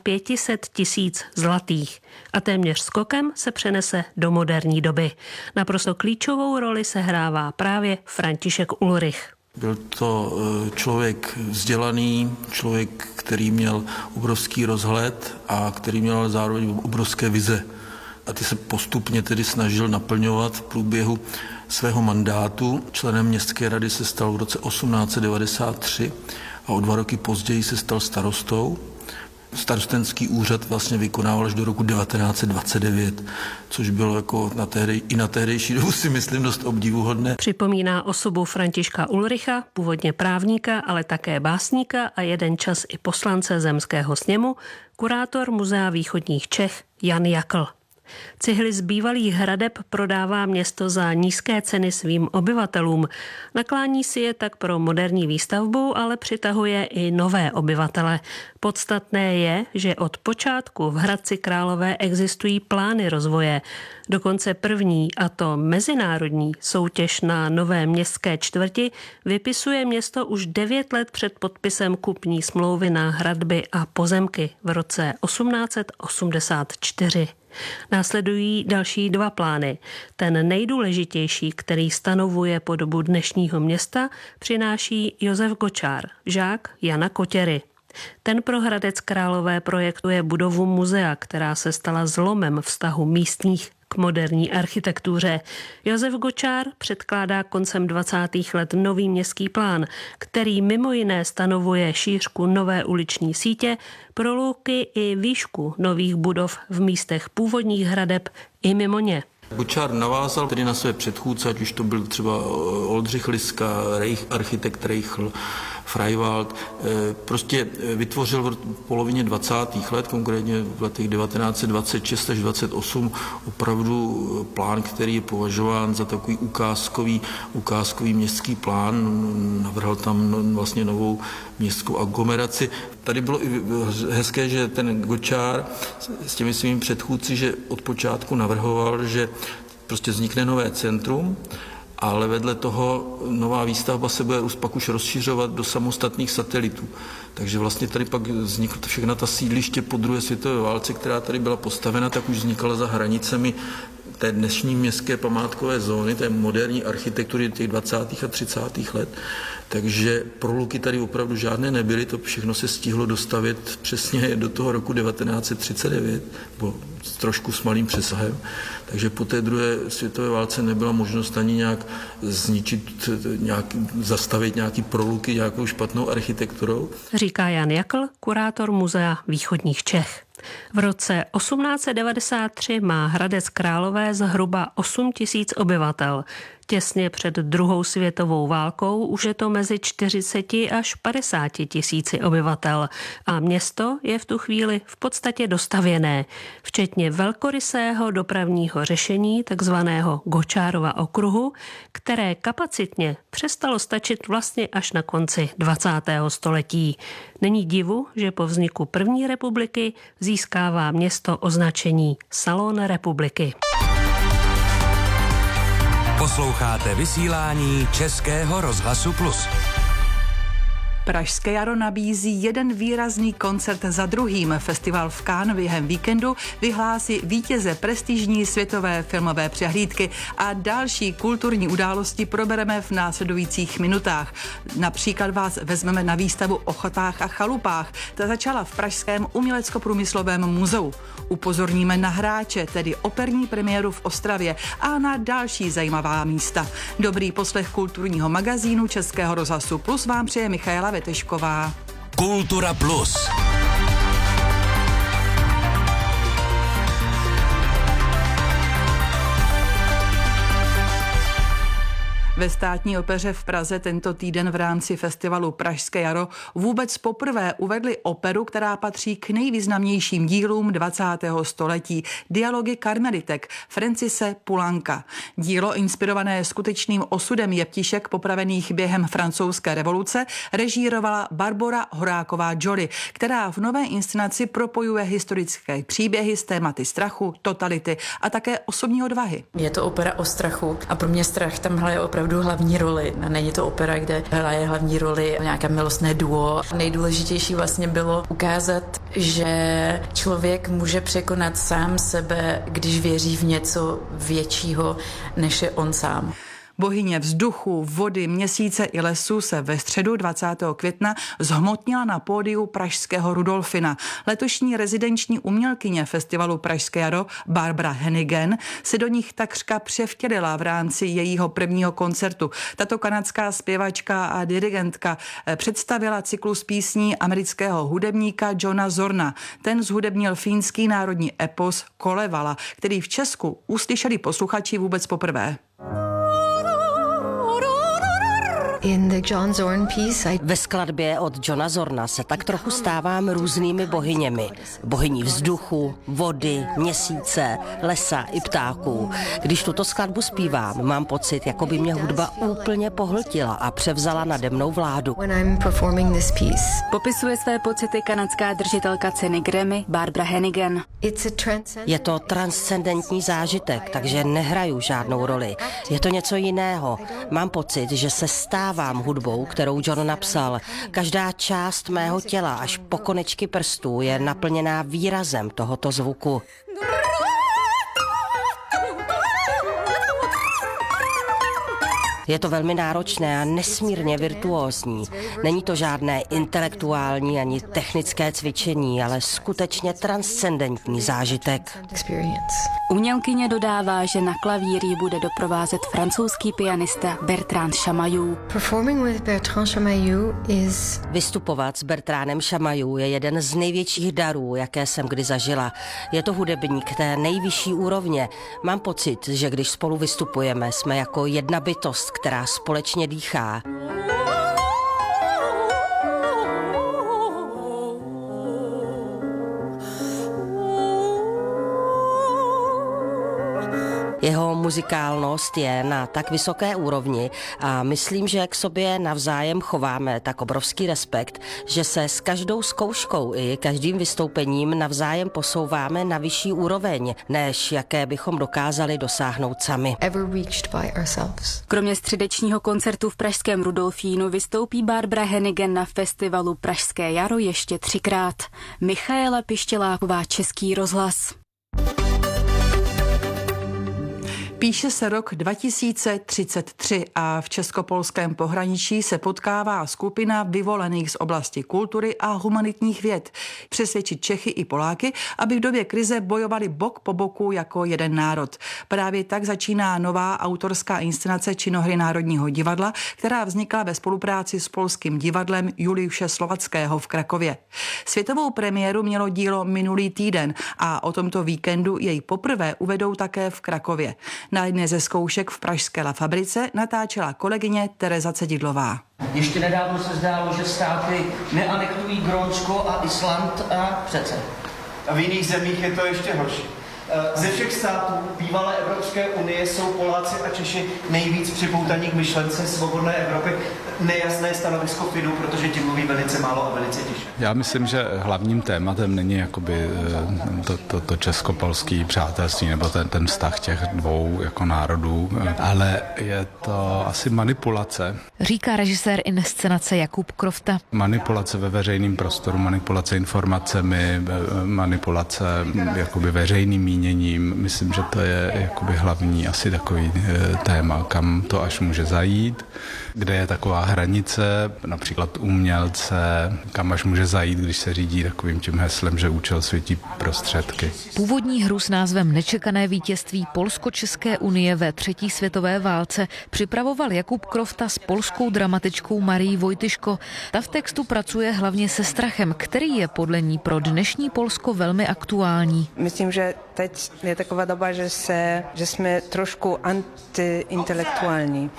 500 000 zlatých a téměř skokem se přenese do moderní doby. Naprosto klíčovou roli sehrává právě František Ulrich. Byl to člověk vzdělaný, člověk, který měl obrovský rozhled a který měl zároveň obrovské vize. A ty se postupně tedy snažil naplňovat v průběhu svého mandátu. Členem městské rady se stal v roce 1893 a o 2 roky později se stal starostou. Starostenský úřad vlastně vykonával až do roku 1929, což bylo jako na tehdejší dobu si myslím dost obdivuhodné. Připomíná osobu Františka Ulricha, původně právníka, ale také básníka a jeden čas i poslance Zemského sněmu, kurátor Muzea východních Čech Jan Jakl. Cihly z bývalých hradeb prodává město za nízké ceny svým obyvatelům. Naklání si je tak pro moderní výstavbu, ale přitahuje i nové obyvatele. Podstatné je, že od počátku v Hradci Králové existují plány rozvoje. Dokonce první, a to mezinárodní soutěž na nové městské čtvrti vypisuje město už 9 let před podpisem kupní smlouvy na hradby a pozemky v roce 1884. Následují další 2 plány. Ten nejdůležitější, který stanovuje podobu dnešního města, přináší Josef Gočár, žák Jana Kotěry. Ten pro Hradec Králové projektuje budovu muzea, která se stala zlomem vztahu místních k moderní architektuře. Josef Gočár předkládá koncem 20. let nový městský plán, který mimo jiné stanovuje šířku nové uliční sítě, prolouky i výšku nových budov v místech původních hradeb i mimo ně. Gočár navázal tedy na své předchůdce, ať už to byl třeba Oldřich Liska, architekt Reichl, Freiwald, prostě vytvořil v polovině 20. let, konkrétně v letech 1926 až 28, opravdu plán, který je považován za takový ukázkový městský plán. Navrhl tam vlastně novou městskou aglomeraci. Tady bylo i hezké, že ten Gočár s těmi svými předchůdci, že od počátku navrhoval, že prostě vznikne nové centrum, ale vedle toho nová výstavba se bude pak už rozšiřovat do samostatných satelitů. Takže vlastně tady pak vznikla všechna ta sídliště po druhé světové válce, která tady byla postavena, tak už vznikala za hranicemi té dnešní městské památkové zóny, té moderní architektury těch 20. a 30. let. Takže proluky tady opravdu žádné nebyly, to všechno se stihlo dostavět přesně do toho roku 1939, nebo trošku s malým přesahem. Takže po té druhé světové válce nebyla možnost ani nějak zničit, zastavit nějaký proluky nějakou špatnou architekturou. Říká Jan Jakl, kurátor Muzea východních Čech. V roce 1893 má Hradec Králové zhruba 8 000 obyvatel. Těsně před druhou světovou válkou už je to mezi 40 až 50 tisíci obyvatel a město je v tu chvíli v podstatě dostavěné, včetně velkorysého dopravního řešení takzvaného Gočárova okruhu, které kapacitně přestalo stačit vlastně až na konci 20. století. Není divu, že po vzniku první republiky získává město označení Salon republiky. Posloucháte vysílání Českého rozhlasu Plus. Pražské jaro nabízí jeden výrazný koncert za druhým. Festival v Cannes během víkendu vyhlásí vítěze prestižní světové filmové přehlídky a další kulturní události probereme v následujících minutách. Například vás vezmeme na výstavu o chatách a chalupách. Ta začala v Pražském umělecko-průmyslovém muzeu. Upozorníme na hráče, tedy operní premiéru v Ostravě a na další zajímavá místa. Dobrý poslech kulturního magazínu Českého rozhlasu Plus vám přeje Michaela Vetešková. Kultura Plus. Ve Státní opeře v Praze tento týden v rámci festivalu Pražské jaro vůbec poprvé uvedli operu, která patří k nejvýznamnějším dílům 20. století. Dialogy karmelitek Francise Poulenca. Dílo inspirované skutečným osudem jeptišek popravených během francouzské revoluce režírovala Barbora Horáková-Joly, která v nové inscenaci propojuje historické příběhy s tématy strachu, totality a také osobní odvahy. Je to opera o strachu a pro mě strach tam je opravdu opravdu hlavní roli. Není to opera, kde hraje hlavní roli nějaké milostné duo. Nejdůležitější vlastně bylo ukázat, že člověk může překonat sám sebe, když věří v něco většího, než je on sám. Bohyně vzduchu, vody, měsíce i lesů se ve středu 20. května zhmotnila na pódiu pražského Rudolfina. Letošní rezidenční umělkyně festivalu Pražské jaro Barbara Hannigan se do nich takřka převtělila v rámci jejího prvního koncertu. Tato kanadská zpěvačka a dirigentka představila cyklus písní amerického hudebníka Johna Zorna. Ten zhudebnil fínský národní epos Kalevala, který v Česku uslyšeli posluchači vůbec poprvé. Ve skladbě od Johna Zorna se tak trochu stávám různými bohyněmi. Bohyní vzduchu, vody, měsíce, lesa i ptáků. Když tuto skladbu zpívám, mám pocit, jako by mě hudba úplně pohltila a převzala nade mnou vládu. Popisuje své pocity kanadská držitelka ceny Grammy Barbara Hannigan. Je to transcendentní zážitek, takže nehraju žádnou roli. Je to něco jiného. Mám pocit, že se stávám hudbou, kterou John napsal. Každá část mého těla až po konečky prstů je naplněná výrazem tohoto zvuku. Je to velmi náročné a nesmírně virtuózní. Není to žádné intelektuální ani technické cvičení, ale skutečně transcendentní zážitek. Umělkyně dodává, že na klavír ji bude doprovázet francouzský pianista Bertrand Chamayou. Vystupovat s Bertrandem Chamayou je jeden z největších darů, jaké jsem kdy zažila. Je to hudebník té nejvyšší úrovně. Mám pocit, že když spolu vystupujeme, jsme jako jedna bytost, která společně dýchá. Jeho muzikálnost je na tak vysoké úrovni a myslím, že k sobě navzájem chováme tak obrovský respekt, že se s každou zkouškou i každým vystoupením navzájem posouváme na vyšší úroveň, než jaké bychom dokázali dosáhnout sami. Kromě středečního koncertu v pražském Rudolfínu vystoupí Barbara Hannigan na festivalu Pražské jaro ještě 3krát. Michaela Pištěláková, Český rozhlas. Píše se rok 2033 a v českopolském pohraničí se potkává skupina vyvolených z oblasti kultury a humanitních věd. Přesvědčit Čechy i Poláky, aby v době krize bojovali bok po boku jako jeden národ. Právě tak začíná nová autorská inscenace činohry Národního divadla, která vznikla ve spolupráci s polským divadlem Juliuše Slovackého v Krakově. Světovou premiéru mělo dílo minulý týden a o tomto víkendu jej poprvé uvedou také v Krakově. Na jedné ze zkoušek v pražské La Fabrice natáčela kolegyně Tereza Cedidlová. Ještě nedávno se zdálo, že státy neanektují Grónsko a Island a přece. A v jiných zemích je to ještě horší. Ze všech států bývalé Evropské unie jsou Poláci a Češi nejvíc připoutaní k myšlence svobodné Evropy. Nejasné stanovisko Fidu, protože ti mluví velice málo a velice tiše. Já myslím, že hlavním tématem není jakoby to česko-polský přátelství nebo ten vztah těch dvou jako národů, ale je to asi manipulace. Říká režisér inscenace Jakub Krofta. Manipulace ve veřejném prostoru, manipulace informacemi, manipulace jakoby veřejným míněním. Myslím, že to je jakoby hlavní asi takový téma, kam to až může zajít, kde je taková hranice, například umělce, kam až může zajít, když se řídí takovým tím heslem, že účel světí prostředky. Původní hru s názvem Nečekané vítězství Polsko-České unie ve třetí světové válce připravoval Jakub Krofta s polskou dramatičkou Marií Vojtyško. Ta v textu pracuje hlavně se strachem, který je podle ní pro dnešní Polsko velmi aktuální. Myslím, že teď je taková doba, že jsme trošku antiintelektuální.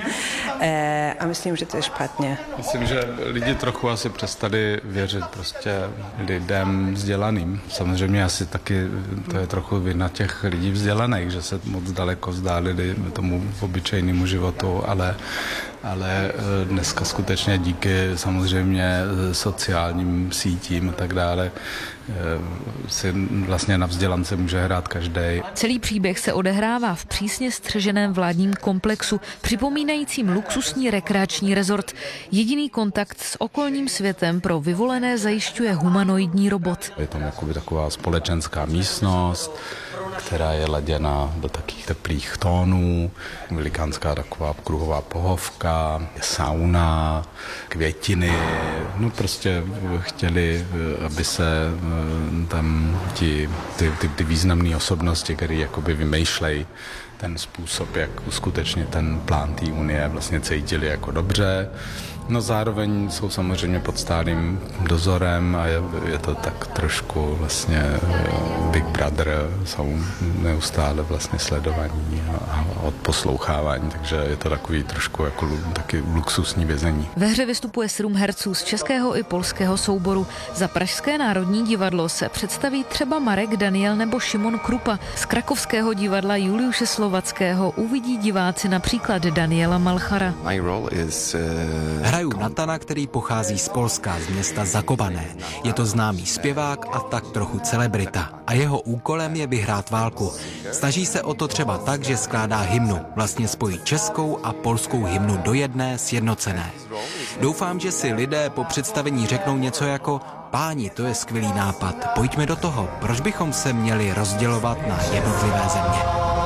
A myslím, že to je špatně. Myslím, že lidi trochu asi přestali věřit prostě lidem vzdělaným. Samozřejmě asi taky to je trochu vina těch lidí vzdělaných, že se moc daleko vzdálili tomu obyčejnému životu, ale ale dneska skutečně díky samozřejmě sociálním sítím a tak dále si vlastně na vzdělance může hrát každej. Celý příběh se odehrává v přísně střeženém vládním komplexu, připomínajícím luxusní rekreační rezort. Jediný kontakt s okolním světem pro vyvolené zajišťuje humanoidní robot. Je tam jakoby taková společenská místnost, která je laděna do takových teplých tónů, velikánská taková kruhová pohovka, sauna, květiny. No prostě chtěli, aby se tam ty významné osobnosti, které jakoby vymýšlejí ten způsob, jak skutečně ten plán té unie vlastně cítili jako dobře. No zároveň jsou samozřejmě pod stálým dozorem a je to tak trošku vlastně Big Brother, jsou neustále vlastně sledovaní a odposlouchávání, takže je to takový trošku jako taky luxusní vězení. Ve hře vystupuje 7 herců z českého i polského souboru. Za Pražské národní divadlo se představí třeba Marek Daniel nebo Šimon Krupa. Z krakovského divadla Juliuše Slovackého uvidí diváci například Daniela Malchara. Hraju Natana, který pochází z Polska, z města Zakopané. Je to známý zpěvák a tak trochu celebrita. A jeho úkolem je vyhrát válku. Snaží se o to třeba tak, že skládá hymnu. Vlastně spojí českou a polskou hymnu do jedné sjednocené. Doufám, že si lidé po představení řeknou něco jako: páni, to je skvělý nápad, pojďme do toho. Proč bychom se měli rozdělovat na jednotlivé země?